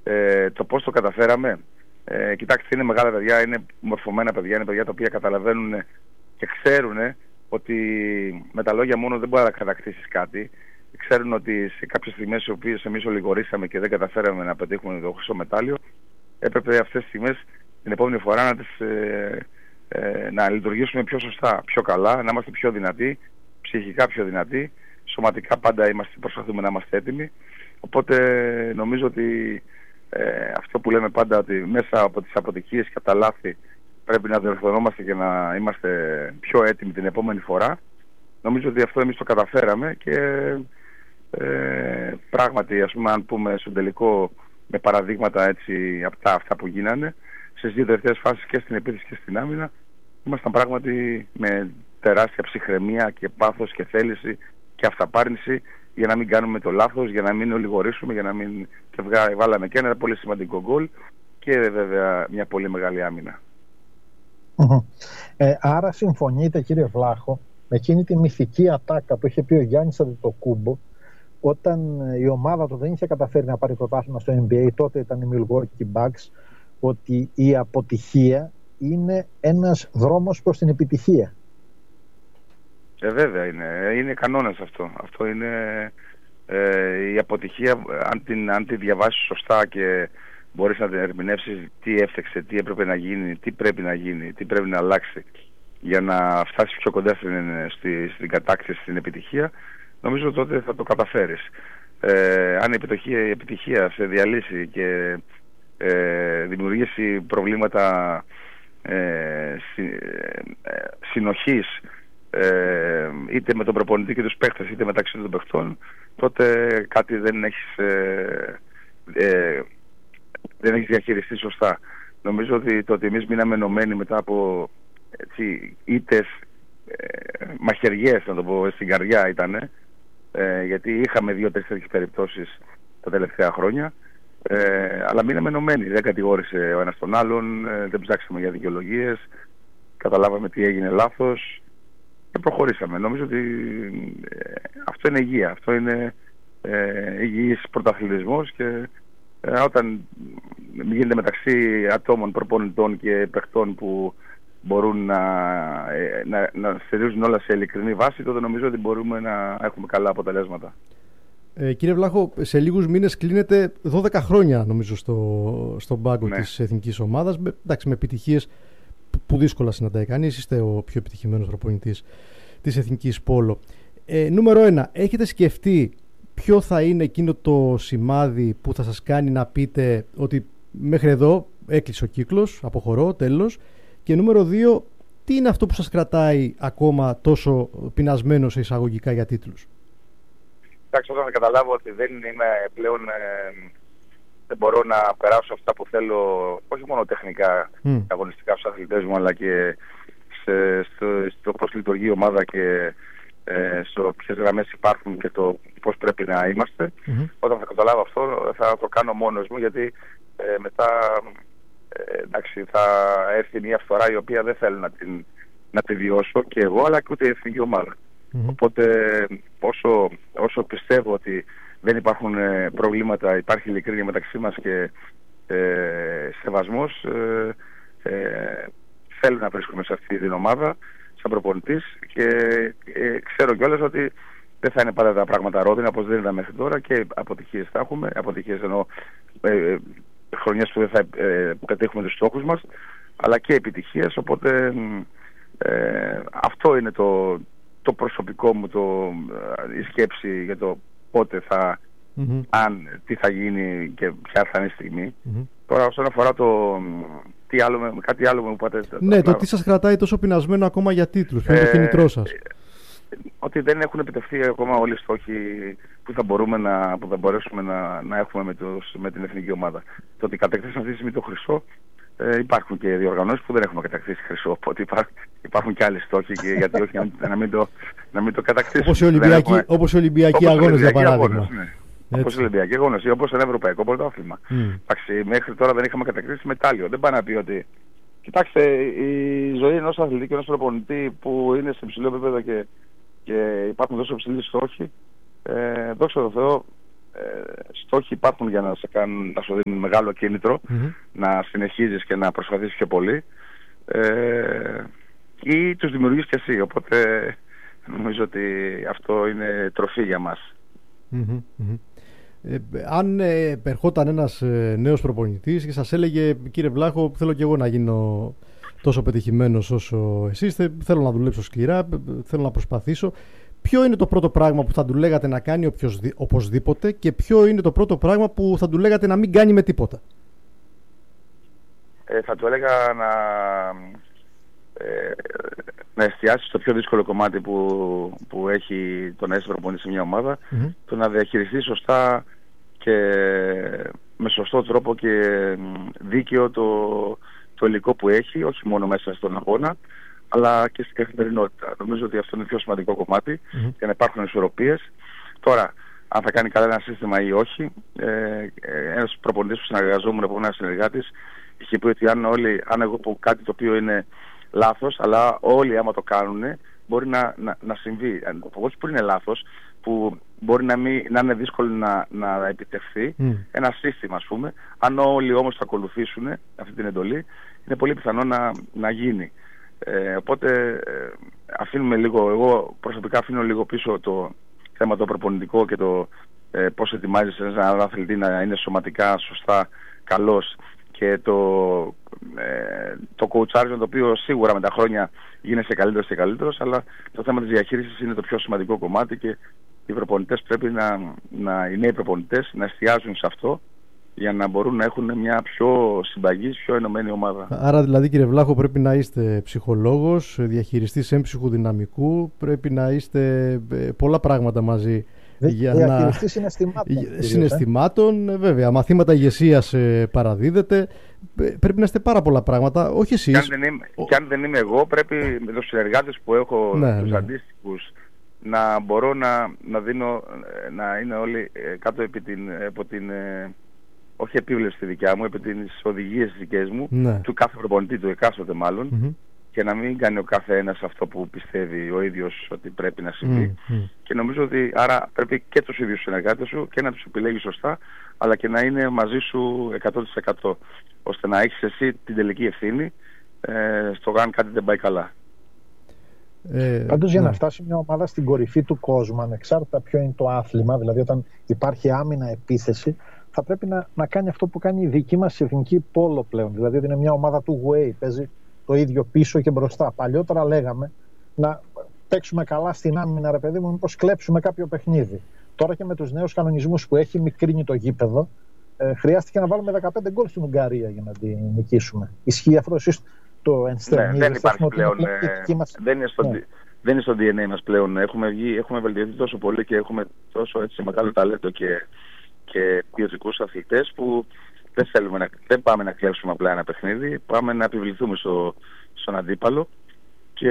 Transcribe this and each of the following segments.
Το πώς το καταφέραμε. Κοιτάξτε, είναι μεγάλα παιδιά, είναι μορφωμένα παιδιά, είναι παιδιά τα οποία καταλαβαίνουν και ξέρουν ότι με τα λόγια μόνο δεν μπορεί να κατακτήσεις κάτι. Ξέρουν ότι σε κάποιες στιγμές οι οποίες εμείς ολιγορήσαμε και δεν καταφέραμε να πετύχουμε το χρυσό μετάλλιο, έπρεπε αυτές τις στιγμές την επόμενη φορά να λειτουργήσουμε πιο σωστά, πιο καλά, να είμαστε πιο δυνατοί, ψυχικά πιο δυνατοί, σωματικά πάντα προσπαθούμε να είμαστε έτοιμοι. Οπότε νομίζω ότι αυτό που λέμε πάντα, ότι μέσα από τις αποτυχίες και από τα λάθη πρέπει να διορθωνόμαστε και να είμαστε πιο έτοιμοι την επόμενη φορά. Νομίζω ότι αυτό εμείς το καταφέραμε και πράγματι, ας πούμε, αν πούμε στον τελικό με παραδείγματα έτσι από αυτά που γίνανε στις δύο τελευταίες φάσεις και στην επίθεση και στην άμυνα, ήμασταν πράγματι με τεράστια ψυχραιμία και πάθος και θέληση και αυταπάρνηση για να μην κάνουμε το λάθος, για να μην ολιγορήσουμε, για να μην... Και βάλαμε και ένα πολύ σημαντικό γκολ και βέβαια μια πολύ μεγάλη άμυνα. Άρα συμφωνείτε, κύριε Βλάχο, με εκείνη τη μυθική ατάκα που είχε πει ο Γιάννης Αντετοκούμπο όταν η ομάδα του δεν είχε καταφέρει να πάρει πρωτάθλημα στο NBA, τότε ήταν οι Milwaukee Bucks, ότι η αποτυχία είναι ένας δρόμος προς την επιτυχία. Βέβαια είναι κανόνας αυτό. Αυτό είναι η αποτυχία, αν τη διαβάσεις σωστά και μπορείς να την ερμηνεύσεις τι έφταξε, τι έπρεπε να γίνει, τι πρέπει να γίνει, τι πρέπει να αλλάξει για να φτάσεις πιο κοντά στην κατάκτηση, στην επιτυχία, νομίζω τότε θα το καταφέρεις. Αν η επιτυχία σε διαλύσει και δημιουργήσει προβλήματα συνοχής, είτε με τον προπονητή και τους παίχτες είτε μεταξύ των παιχτών, τότε κάτι δεν έχεις διαχειριστεί σωστά. Νομίζω ότι το ότι εμείς μείναμε ενωμένοι μετά από ήττες, μαχαιριές, να το πω, στην καρδιά ήτανε, γιατί είχαμε 2-3 τέτοιες περιπτώσεις τα τελευταία χρόνια, αλλά μείναμε ενωμένοι, δεν κατηγόρησε ο ένας τον άλλον, δεν ψάξαμε για δικαιολογίες, καταλάβαμε τι έγινε λάθος και προχωρήσαμε. Νομίζω ότι αυτό είναι υγεία, αυτό είναι υγιής πρωταθλητισμός και όταν γίνεται μεταξύ ατόμων, προπονητών και παιχτών που μπορούν να στηρίζουν όλα σε ειλικρινή βάση, τότε νομίζω ότι μπορούμε να έχουμε καλά αποτελέσματα. Κύριε Βλάχο, σε λίγους μήνες κλείνεται 12 χρόνια νομίζω στον πάγκο της εθνικής ομάδας, με επιτυχίες που δύσκολα συναντάει κανείς. Είστε ο πιο επιτυχημένος προπονητής της εθνικής πόλο. Νούμερο 1, έχετε σκεφτεί ποιο θα είναι εκείνο το σημάδι που θα σας κάνει να πείτε ότι μέχρι εδώ έκλεισε ο κύκλος, αποχωρώ, τέλος? Και νούμερο 2, τι είναι αυτό που σας κρατάει ακόμα τόσο πεινασμένο σε εισαγωγικά για τίτλους? Εντάξει, όταν καταλάβω ότι δεν είμαι πλέον, δεν μπορώ να περάσω αυτά που θέλω, όχι μόνο τεχνικά, αγωνιστικά στους αθλητές μου, αλλά και στο πώς λειτουργεί η ομάδα και στο ποιες γραμμές υπάρχουν και το πώς πρέπει να είμαστε. Όταν θα καταλάβω αυτό, θα το κάνω μόνος μου, γιατί μετά εντάξει, θα έρθει μια φθορά η οποία δεν θέλω να τη βιώσω και εγώ, αλλά και ούτε η εθνική ομάδα. Οπότε όσο πιστεύω ότι δεν υπάρχουν προβλήματα, υπάρχει ειλικρίνεια μεταξύ μας και σεβασμός, θέλω να βρίσκομαι σε αυτή την ομάδα σαν προπονητής και ξέρω κιόλας ότι δεν θα είναι πάντα τα πράγματα ρόδινα όπως δεν ήταν μέχρι τώρα και αποτυχίες θα έχουμε, αποτυχίες εννοώ χρονιές που δεν θα πετύχουμε τους στόχους μας, αλλά και επιτυχίες. Οπότε αυτό είναι το προσωπικό μου, η σκέψη για το πότε θα, τι θα γίνει και ποια θα είναι η στιγμή. Τώρα όσον αφορά κάτι άλλο μου είπατε. Ναι, το τι σας κρατάει τόσο πεινασμένο ακόμα για τίτλους, ποιο είναι το κίνητρό σας? Ότι δεν έχουν επιτευχθεί ακόμα όλοι οι στόχοι που θα μπορέσουμε να έχουμε με την εθνική ομάδα. Το ότι κατακτήσαμε αυτή τη στιγμή το χρυσό, υπάρχουν και διοργανώσεις που δεν έχουμε κατακτήσει χρυσό, οπότε υπάρχουν και άλλοι στόχοι και γιατί όχι να μην το κατακτήσουμε. Όπως οι Ολυμπιακοί αγώνες, για παράδειγμα. Όπως οι Ολυμπιακοί αγώνες ή όπως ένα ευρωπαϊκό πρωτάθλημα. Μέχρι τώρα δεν είχαμε κατακτήσει μετάλλιο. Δεν πάει να πει ότι... Κοιτάξτε, η ζωή ενός αθλητή και ενός προπονητή που είναι σε υψηλό επίπεδο και υπάρχουν τόσο υψηλοί στόχοι, δόξα τω Θεώ, στόχοι υπάρχουν για να σου δίνουν μεγάλο κίνητρο, να συνεχίζεις και να προσπαθείς πιο πολύ, ή τους δημιουργείς και εσύ. Οπότε νομίζω ότι αυτό είναι τροφή για μας. Αν ερχόταν ένας νέος προπονητής και σας έλεγε, κύριε Βλάχο, θέλω και εγώ να γίνω τόσο πετυχημένος όσο εσείς, θέλω να δουλέψω σκληρά, θέλω να προσπαθήσω, ποιο είναι το πρώτο πράγμα που θα του λέγατε να κάνει οπωσδήποτε και ποιο είναι το πρώτο πράγμα που θα του λέγατε να μην κάνει με τίποτα? Θα του έλεγα να εστιάσει στο πιο δύσκολο κομμάτι που έχει το να είσαι προπονητής σε μια ομάδα, το να διαχειριστεί σωστά και με σωστό τρόπο και δίκαιο το υλικό που έχει, όχι μόνο μέσα στον αγώνα, αλλά και στην καθημερινότητα. Νομίζω ότι αυτό είναι το πιο σημαντικό κομμάτι, για να υπάρχουν ισορροπίες. Τώρα, αν θα κάνει καλά ένα σύστημα ή όχι, ένας προπονητής που συνεργαζόμουν από ένας συνεργάτης είχε πει ότι αν εγώ πω κάτι το οποίο είναι λάθος, αλλά όλοι άμα το κάνουν μπορεί να συμβεί. Όχι που είναι λάθος, που μπορεί να είναι δύσκολο να επιτευχθεί ένα σύστημα, ας πούμε. Αν όλοι όμως το ακολουθήσουν αυτή την εντολή, είναι πολύ πιθανό να γίνει. Οπότε αφήνουμε λίγο, εγώ προσωπικά αφήνω λίγο πίσω το θέμα το προπονητικό και το πώς ετοιμάζεις έναν αθλητή να είναι σωματικά σωστά καλός, και το coaching, το οποίο σίγουρα με τα χρόνια γίνεσαι καλύτερος και καλύτερος, αλλά το θέμα της διαχείρισης είναι το πιο σημαντικό κομμάτι, και οι προπονητές πρέπει οι νέοι προπονητές να εστιάζουν σε αυτό για να μπορούν να έχουν μια πιο συμπαγής, πιο ενωμένη ομάδα. Άρα δηλαδή, κύριε Βλάχο, πρέπει να είστε ψυχολόγος, διαχειριστής έμψυχου δυναμικού, πρέπει να είστε πολλά πράγματα μαζί. Διαχειριστή συναισθημάτων, βέβαια. Μαθήματα ηγεσίας παραδίδεται. Πρέπει να είστε πάρα πολλά πράγματα. Όχι εσείς. Και αν δεν είμαι εγώ, πρέπει με τους συνεργάτες που έχω, τους αντίστοιχους, να μπορώ να δίνω, να είναι όλοι κάτω από την όχι επίβλεψη τη δικιά μου, επί τις οδηγίες τις δικές μου, του κάθε προπονητή, του εκάστοτε μάλλον, και να μην κάνει ο κάθε ένας αυτό που πιστεύει ο ίδιος ότι πρέπει να συμβεί. Και νομίζω ότι άρα πρέπει και τους ίδιους συνεργάτες σου και να τους επιλέγεις σωστά, αλλά και να είναι μαζί σου 100%, ώστε να έχεις εσύ την τελική ευθύνη στο αν κάτι δεν πάει καλά. Πάντως για να φτάσει μια ομάδα στην κορυφή του κόσμου, ανεξάρτητα ποιο είναι το άθλημα, δηλαδή όταν υπάρχει άμυνα επίθεση, θα πρέπει να κάνει αυτό που κάνει η δική μας εθνική πόλο πλέον. Δηλαδή ότι είναι μια ομάδα του way, παίζει το ίδιο πίσω και μπροστά. Παλιότερα λέγαμε να παίξουμε καλά στην άμυνα, ρε παιδί μου, μήπως κλέψουμε κάποιο παιχνίδι. Τώρα και με τους νέους κανονισμούς που έχει μικρύνει το γήπεδο, χρειάστηκε να βάλουμε 15 γκολ στην Ουγγαρία για να την νικήσουμε. Ισχύει αυτό, εσείς το ενστερνίζετε? Δεν υπάρχει πλέον. Δεν είναι στο DNA μας πλέον. Έχουμε βελτιωθεί τόσο πολύ και έχουμε τόσο έτσι μεγάλο ταλέντο και ποιοτικούς αθλητές που δεν πάμε να κλέψουμε απλά ένα παιχνίδι, πάμε να επιβληθούμε στον αντίπαλο. Και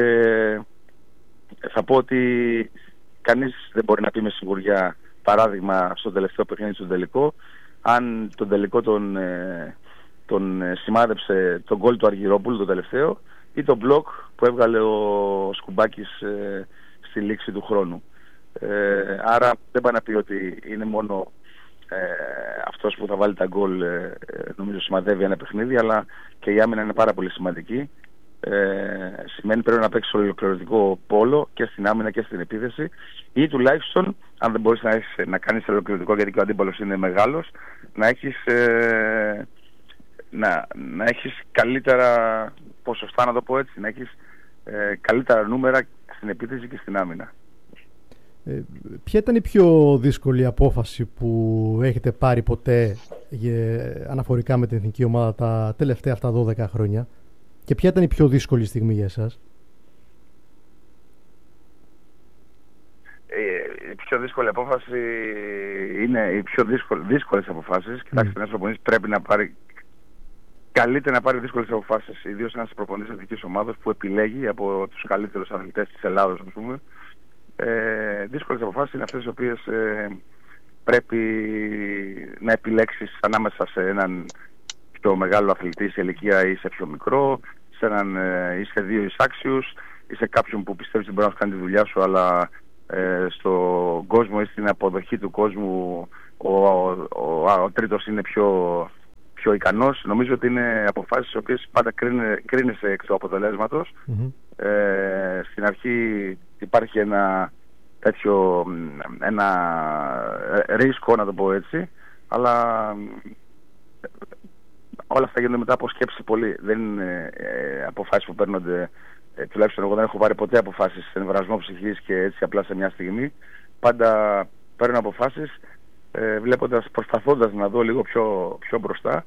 θα πω ότι κανείς δεν μπορεί να πει με σιγουριά, παράδειγμα στο τελευταίο παιχνίδι, στον τελικό, αν τον τελικό τον σημάδεψε τον γκολ του Αργυρόπουλου το τελευταίο, ή το μπλοκ που έβγαλε ο Σκουμπάκης στη λήξη του χρόνου. Άρα δεν πάει να πει ότι είναι μόνο αυτός που θα βάλει τα γκολ, νομίζω σημαδεύει ένα παιχνίδι, αλλά και η άμυνα είναι πάρα πολύ σημαντική. Σημαίνει πρέπει να παίξεις ολοκληρωτικό πόλο και στην άμυνα και στην επίθεση, ή τουλάχιστον, αν δεν μπορείς να κάνεις ολοκληρωτικό γιατί και ο αντίπαλος είναι μεγάλος, να έχεις καλύτερα ποσοστά, να το πω έτσι, να έχεις καλύτερα νούμερα στην επίθεση και στην άμυνα. Ποια ήταν η πιο δύσκολη απόφαση που έχετε πάρει ποτέ αναφορικά με την εθνική ομάδα τα τελευταία αυτά 12 χρόνια, και ποια ήταν η πιο δύσκολη στιγμή για εσάς? Η πιο δύσκολη απόφαση είναι οι πιο δύσκολες αποφάσεις. Κοιτάξτε, ένας προπονητής πρέπει να πάρει, καλύτερα να πάρει δύσκολες αποφάσεις, ιδίως ένας προπονητής εθνικής ομάδας που επιλέγει από τους καλύτερους αθλητές της Ελλάδος, ας πούμε. Δύσκολες αποφάσεις είναι αυτές οι οποίες πρέπει να επιλέξεις ανάμεσα σε έναν πιο μεγάλο αθλητή σε ηλικία ή σε πιο μικρό, ή σε δύο εισάξιους, ή σε κάποιον που πιστεύεις ότι μπορεί να κάνει τη δουλειά σου, αλλά στον κόσμο ή στην αποδοχή του κόσμου ο τρίτος είναι πιο ικανός. Νομίζω ότι είναι αποφάσεις οι οποίες πάντα κρίνεσαι εκ του αποτελέσματος. Στην αρχή υπάρχει ένα ρίσκο, να το πω έτσι, αλλά όλα αυτά γίνονται μετά από σκέψη πολύ. Δεν είναι αποφάσεις που παίρνονται, τουλάχιστον εγώ δεν έχω πάρει ποτέ αποφάσεις σε εμβρασμό ψυχής και έτσι απλά σε μια στιγμή. Πάντα παίρνω αποφάσεις προσπαθώντας να δω λίγο πιο μπροστά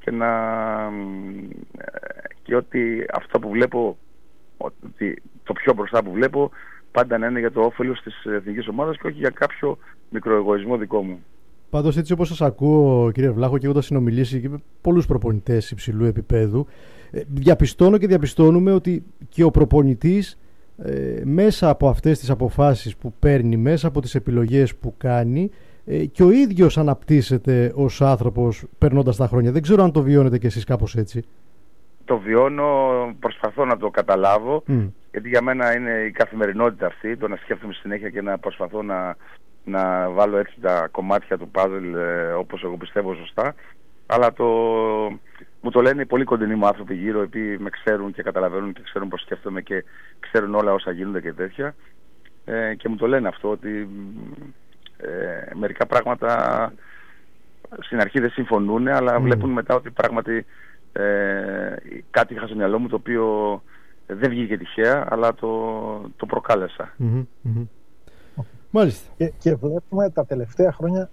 και ότι αυτό που βλέπω, ότι το πιο μπροστά που βλέπω πάντα να είναι για το όφελος της εθνικής ομάδας και όχι για κάποιο μικροεγωισμό δικό μου. Πάντως, έτσι όπως σας ακούω, κύριε Βλάχο, και έχοντας συνομιλήσει και με πολλούς προπονητές υψηλού επίπεδου, διαπιστώνω και διαπιστώνουμε ότι και ο προπονητής μέσα από αυτές τις αποφάσεις που παίρνει, μέσα από τις επιλογές που κάνει, και ο ίδιος αναπτύσσεται ως άνθρωπος περνώντας τα χρόνια. Δεν ξέρω αν το βιώνετε κι εσείς κάπως έτσι. Το βιώνω, προσπαθώ να το καταλάβω, γιατί για μένα είναι η καθημερινότητα αυτή, το να σκέφτομαι συνέχεια και να προσπαθώ να βάλω έτσι τα κομμάτια του παζλ όπως εγώ πιστεύω σωστά. Αλλά μου το λένε οι πολύ κοντινοί μου άνθρωποι γύρω, οι οποίοι με ξέρουν και καταλαβαίνουν και ξέρουν πώς σκέφτομαι και ξέρουν όλα όσα γίνονται και τέτοια. Και μου το λένε αυτό, ότι μερικά πράγματα στην αρχή δεν συμφωνούν, αλλά βλέπουν μετά ότι πράγματι κάτι είχα στο μυαλό μου το οποίο δεν βγήκε τυχαία, αλλά το προκάλεσα. Μάλιστα. Και βλέπουμε τα τελευταία χρόνια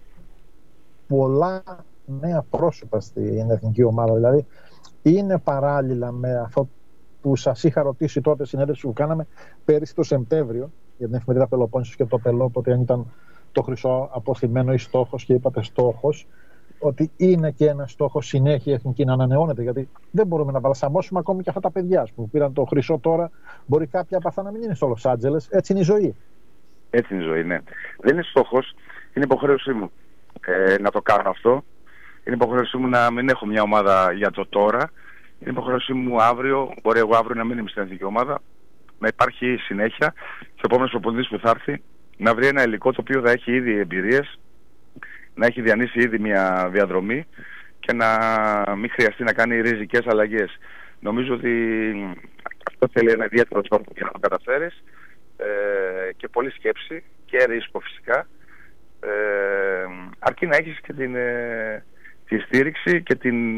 πολλά νέα πρόσωπα στην εθνική ομάδα. Δηλαδή είναι παράλληλα με αυτό που σας είχα ρωτήσει τότε συνέντευξη που κάναμε πέρυσι το Σεπτέμβριο για την εφημερίδα Πελοπόννησος και το Πελόποτε, αν ήταν το χρυσό αποθυμένο ή στόχος, και είπατε στόχος, ότι είναι και ένα στόχο συνέχεια η εθνική να ανανεώνεται, γιατί δεν μπορούμε να βαλσαμώσουμε ακόμη και αυτά τα παιδιά που πήραν το χρυσό τώρα. Μπορεί κάποια από αυτά να μην είναι στο Λος Άντζελες. Έτσι είναι η ζωή. Έτσι είναι η ζωή, ναι. Δεν είναι στόχος, είναι υποχρέωσή μου να το κάνω αυτό. Είναι υποχρέωσή μου να μην έχω μια ομάδα για το τώρα. Είναι υποχρέωσή μου αύριο, μπορεί εγώ αύριο να μην είμαι στην εθνική ομάδα, να υπάρχει συνέχεια και ο επόμενος προπονητής που θα έρθει να βρει ένα υλικό το οποίο θα έχει ήδη εμπειρίες, να έχει διανύσει ήδη μια διαδρομή και να μην χρειαστεί να κάνει ριζικές αλλαγές. Νομίζω ότι αυτό θέλει ένα ιδιαίτερο τρόπο για να το καταφέρεις, και πολλή σκέψη και ρίσκο φυσικά, αρκεί να έχεις και τη στήριξη και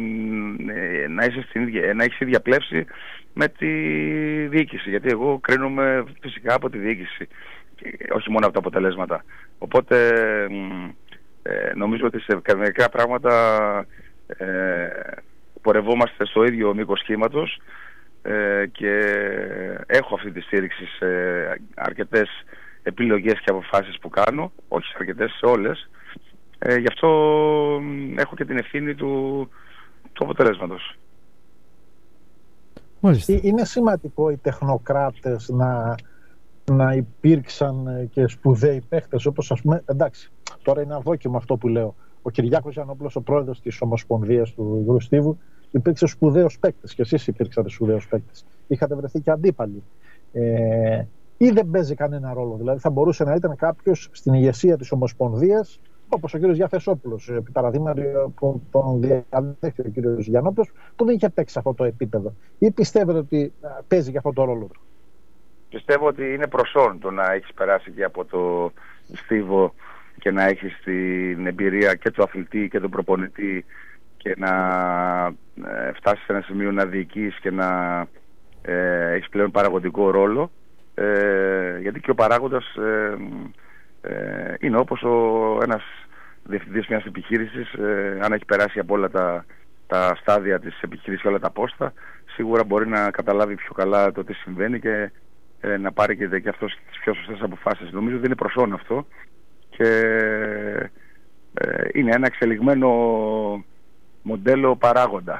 να έχεις ίδια πλεύση με τη διοίκηση, γιατί εγώ κρίνομαι φυσικά από τη διοίκηση και όχι μόνο από τα αποτελέσματα. Οπότε νομίζω ότι σε μερικά πράγματα πορευόμαστε στο ίδιο μήκος κύματος, και έχω αυτή τη στήριξη σε αρκετές επιλογές και αποφάσεις που κάνω, όχι σε αρκετές, σε όλες. Γι' αυτό έχω και την ευθύνη του αποτελέσματος. Είναι σημαντικό οι τεχνοκράτες να υπήρξαν και σπουδαίοι παίχτες, όπως ας πούμε, εντάξει, τώρα είναι αδόκιμο αυτό που λέω. Ο Κυριάκος Γιαννόπουλος, ο πρόεδρος της Ομοσπονδίας του Υγρού Στίβου, υπήρξε σπουδαίος παίκτης και εσείς υπήρξατε σπουδαίος παίκτης. Είχατε βρεθεί και αντίπαλοι. Ή δεν παίζει κανένα ρόλο? Δηλαδή θα μπορούσε να ήταν κάποιος στην ηγεσία της Ομοσπονδίας, όπως ο κύριος Διαθεσόπουλος, επί παραδείγματι που τον διαδέχεται ο κύριος Γιαννόπουλος, που δεν είχε παίξει σε αυτό το επίπεδο. Ή πιστεύετε ότι παίζει και αυτό το ρόλο του? Πιστεύω ότι είναι προσόν το να έχεις περάσει και από το Στίβο και να έχεις την εμπειρία και του αθλητή και του προπονητή και να φτάσεις σε ένα σημείο να διοικείς και να έχεις πλέον παραγωγικό ρόλο, γιατί και ο παράγοντας είναι όπως ένας διευθυντής μιας επιχείρησης, αν έχει περάσει από όλα τα στάδια της επιχείρησης και όλα τα πόστα, σίγουρα μπορεί να καταλάβει πιο καλά το τι συμβαίνει και να πάρει και αυτός τις πιο σωστές αποφάσεις. Νομίζω ότι είναι προσόν αυτό και είναι ένα εξελιγμένο μοντέλο παράγοντα.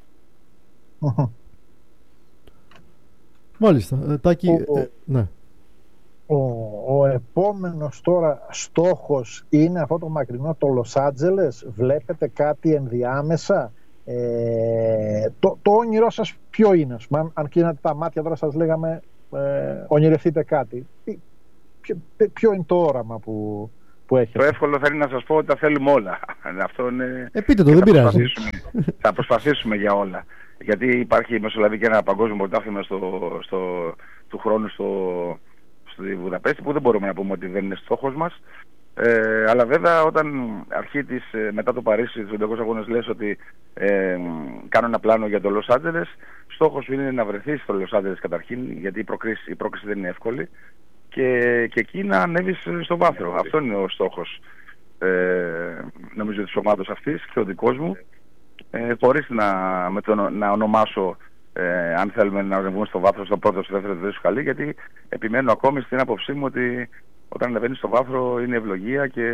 Μάλιστα. Τάκη, ναι. Ο επόμενος τώρα στόχος είναι αυτό το μακρινό, το Λος Άντζελες? Βλέπετε κάτι ενδιάμεσα? Το όνειρό σας ποιο είναι? Αν κλείνατε τα μάτια τώρα σας λέγαμε ονειρευτείτε κάτι. Ποιο είναι το όραμα που που έχετε. Το εύκολο θα είναι να σας πω ότι τα θέλουμε όλα. Αυτό είναι... Πείτε το, δεν πειράζει. Θα προσπαθήσουμε για όλα. Γιατί υπάρχει μεσολαβεί και ένα παγκόσμιο πρωτάθλημα του χρόνου στη Βουδαπέστη, που δεν μπορούμε να πούμε ότι δεν είναι στόχος μας. Αλλά βέβαια όταν μετά το Παρίσι, τους 500 αγώνες, λες ότι κάνω ένα πλάνο για το Λος Άντζελες, στόχος είναι να βρεθεί στο Λος Άντζελες καταρχήν, γιατί η πρόκριση δεν είναι εύκολη, και εκεί να ανέβεις στο βάθρο. Αυτό είναι ο στόχος, νομίζω, της ομάδας αυτής και ο δικός μου, χωρίς να ονομάσω αν θέλουμε να ανεβούμε στο βάθρο στο πρώτο, στο δεύτερο, στο τρίτο, γιατί επιμένω ακόμη στην άποψή μου ότι όταν ανεβαίνεις στο βάθρο είναι ευλογία και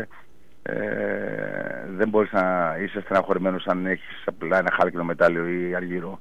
δεν μπορείς να είσαι στεναχωρημένος αν έχεις απλά ένα χάλκινο μετάλλιο ή αργυρό.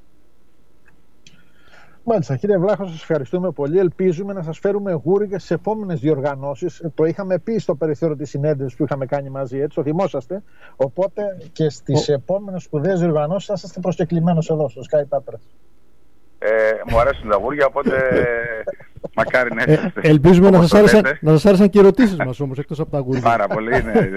Μάλιστα, κύριε Βλάχο, σας ευχαριστούμε πολύ. Ελπίζουμε να σας φέρουμε γούρι και στις επόμενες διοργανώσεις. Το είχαμε πει στο περιθώριο της συνέντευξης που είχαμε κάνει μαζί, έτσι, το θυμόσαστε. Οπότε και στις επόμενες σπουδαίες διοργανώσεις θα είστε προσκεκλημένος εδώ στο Sky Tatras. Μου αρέσουν τα γούρια, οπότε μακάρι να έρθετε. Ελπίζουμε να σας άρεσαν και οι ερωτήσεις μας όμως, εκτός από τα γούρια. Πάρα πολύ, είναι.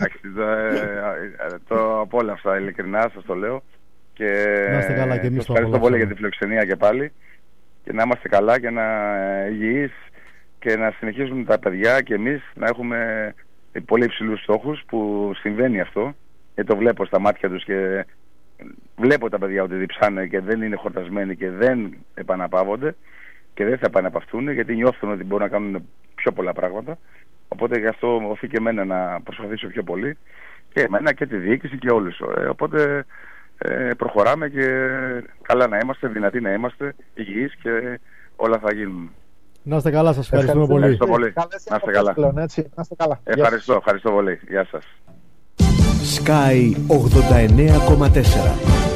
Το απόλαυσα, ειλικρινά σας το λέω. Και να είστε καλά και εμείς. Ευχαριστώ πολύ για τη φιλοξενία και πάλι. Και να είμαστε καλά και να υγιείς και να συνεχίσουν τα παιδιά και εμείς να έχουμε πολύ υψηλούς στόχους, που συμβαίνει αυτό. Και το βλέπω στα μάτια τους και βλέπω τα παιδιά ότι διψάνε και δεν είναι χορτασμένοι και δεν επαναπαύονται και δεν θα επαναπαυτούν, γιατί νιώθουν ότι μπορούν να κάνουν πιο πολλά πράγματα. Οπότε γι' αυτό οφείλει και εμένα να προσπαθήσω πιο πολύ, και εμένα και τη διοίκηση και όλους. Οπότε προχωράμε και καλά να είμαστε, δυνατοί να είμαστε, υγιείς, και όλα θα γίνουν. Να είστε καλά, σας ευχαριστούμε πολύ. Ευχαριστώ πολύ. Να είστε καλά. Ευχαριστώ πολύ. Γεια σας. Sky 89,4.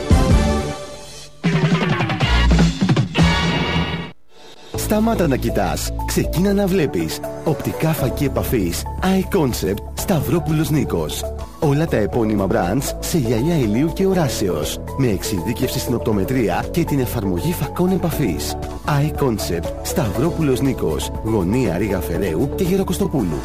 Σταμάτα να κοιτάς, ξεκίνα να βλέπεις. Οπτικά φακή επαφής iConcept Σταυρόπουλος Νίκος. Όλα τα επώνυμα brands σε γυαλιά ηλίου και οράσεως, με εξειδίκευση στην οπτομετρία και την εφαρμογή φακών επαφής. iConcept Σταυρόπουλος Νίκος, γωνία Ρήγα Φεραίου και Γεροκοστοπούλου.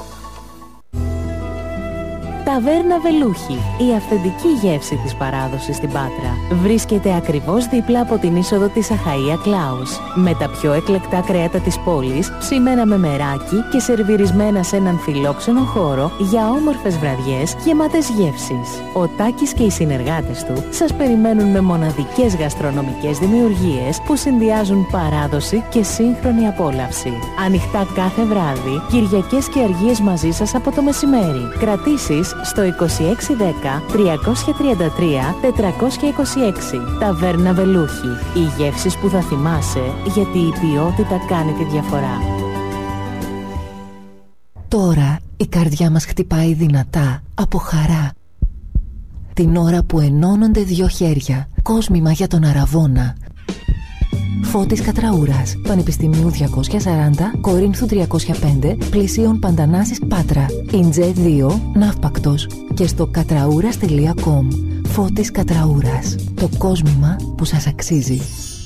Ταβέρνα Βελούχη, η αυθεντική γεύση της παράδοσης στην Πάτρα. Βρίσκεται ακριβώς δίπλα από την είσοδο της Αχαΐα Κλάους. Με τα πιο εκλεκτά κρέατα της πόλης, ψημένα με μεράκι και σερβιρισμένα σε έναν φιλόξενο χώρο για όμορφες βραδιές γεμάτες γεύσεις. Ο Τάκης και οι συνεργάτες του σας περιμένουν με μοναδικές γαστρονομικές δημιουργίες που συνδυάζουν παράδοση και σύγχρονη απόλαυση. Ανοιχτά κάθε βράδυ, Κυριακές και Αργίες μαζί σας από το μεσημέρι. Κρατήσεις στο 2610 333 426. Ταβέρνα Βελούχη. Οι γεύσεις που θα θυμάσαι, γιατί η ποιότητα κάνει τη διαφορά. Τώρα η καρδιά μας χτυπάει δυνατά από χαρά. Την ώρα που ενώνονται δύο χέρια. Κόσμημα για τον Αραβώνα. Φώτης Κατραούρας, Πανεπιστημίου 240, Κορίνθου 305, Πλησίων Παντανάσης Πάτρα, Ιντζέ 2, Ναύπακτος, και στο κατραούρας.com. Φώτης Κατραούρας, το κόσμημα που σας αξίζει.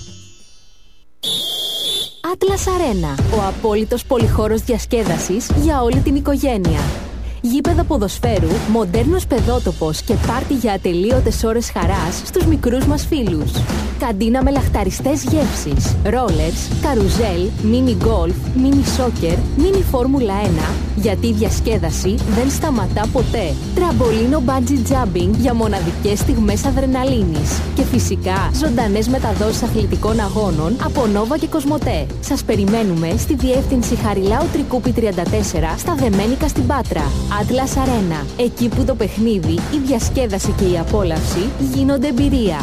Atlas Arena, ο απόλυτος πολυχώρος διασκέδασης για όλη την οικογένεια. Γήπεδο ποδοσφαίρου, μοντέρνος παιδότοπος και πάρτι για ατελείωτες ώρες χαράς στους μικρούς μας φίλους. Καντίνα με λαχταριστές γεύσεις, ρόλερς, καρουζέλ, μίνι γκολφ, μίνι σόκερ, μίνι φόρμουλα 1, γιατί η διασκέδαση δεν σταματά ποτέ. Τραμπολίνο bungee jumping για μοναδικές στιγμές αδρεναλίνης. Και φυσικά ζωντανές μεταδόσεις αθλητικών αγώνων από Νόβα και Κοσμοτέ. Σας περιμένουμε στη διεύθυνση Χαριλάου Τρικούπη 34 στα Δεμένικα στην Πάτρα. Atlas Arena, εκεί που το παιχνίδι, η διασκέδαση και η απόλαυση γίνονται εμπειρία.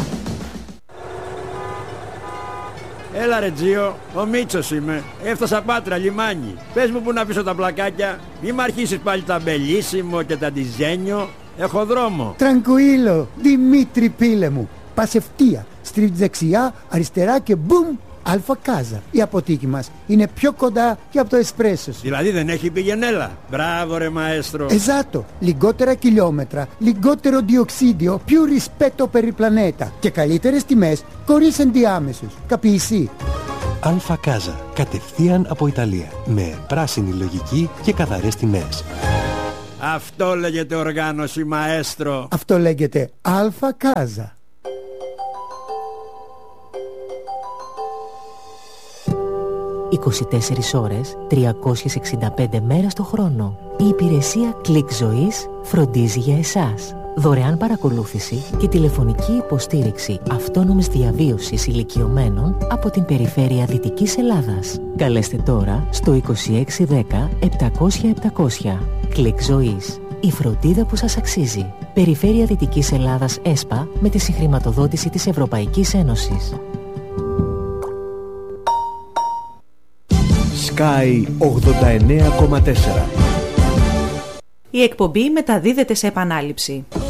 Έλα ρε Τζίο, ο Μίτσος είμαι. Έφτασα Πάτρα, λιμάνι. Πες μου που να πίσω τα πλακάκια. Μη μ' αρχίσεις πάλι τα μπελίσιμο και τα ντιζένιο. Έχω δρόμο. Τρανκουίλο, Δημήτρη πίλε μου. Πας ευθεία, στρίβεις δεξιά, αριστερά και μπουμ, Αλφα Κάζα. Η αποθήκη μας είναι πιο κοντά και από το εσπρέσο σου. Δηλαδή δεν έχει πηγενέλα. Μπράβο ρε μαέστρο. Εζάτο, λιγότερα χιλιόμετρα, λιγότερο διοξίδιο, più rispetto per il planeta και καλύτερες τιμές χωρίς ενδιάμεσους. Καπιεισί. Αλφα Κάζα, κατευθείαν από Ιταλία, με πράσινη λογική και καθαρές τιμές. Αυτό λέγεται οργάνωση, μαέστρο. Αυτό λέγεται Αλφα Κάζα. 24 ώρες, 365 μέρες το χρόνο. Η υπηρεσία Κλικ Ζωής φροντίζει για εσάς. Δωρεάν παρακολούθηση και τηλεφωνική υποστήριξη αυτόνομης διαβίωσης ηλικιωμένων από την περιφέρεια Δυτικής Ελλάδας. Καλέστε τώρα στο 2610 700 700. Κλικ Ζωής. Η φροντίδα που σας αξίζει. Περιφέρεια Δυτικής Ελλάδας ΕΣΠΑ με τη συγχρηματοδότηση της Ευρωπαϊκής Ένωσης. Sky 89,4. Η εκπομπή μεταδίδεται σε επανάληψη.